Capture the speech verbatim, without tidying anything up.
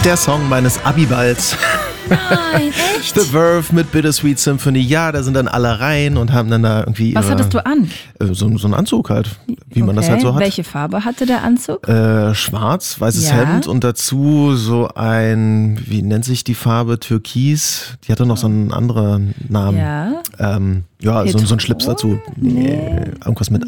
Der Song meines Abiballs. Nein, echt? The Verve mit Bittersweet Symphony. Ja, da sind dann alle rein und haben dann da irgendwie Was ihre, hattest du an? äh, so, so einen Anzug halt, wie man das Okay. halt so hat. Welche Farbe hatte der Anzug? Äh, schwarz, weißes Ja. Hemd und dazu so ein, wie nennt sich die Farbe, Türkis. Die hatte noch so einen anderen Namen. Ja. Ähm, ja, so, so ein Schlips dazu. Nee. Irgendwas mit